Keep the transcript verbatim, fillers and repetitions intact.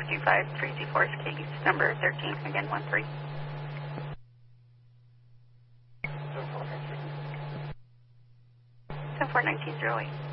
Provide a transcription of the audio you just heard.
two five three two four is case number thirteen, again one three. ten four nine two zero eight.